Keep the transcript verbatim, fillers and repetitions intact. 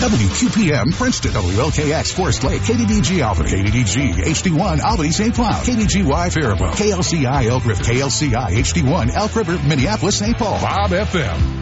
W Q P M Princeton, W L K X Forest Lake, K D D G Alpha, K D D G, H D one Albany Saint Cloud, K D G Y Faribault, K L C I Elk River, K L C I H D one Elk River, Minneapolis Saint Paul, Bob F M.